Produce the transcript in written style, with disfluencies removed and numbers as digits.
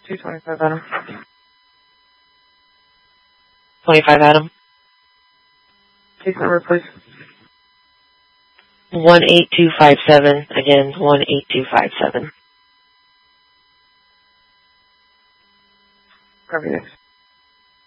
225 Adam. 25 Adam. Case number, please. 18257. Again, 18257. Copy next.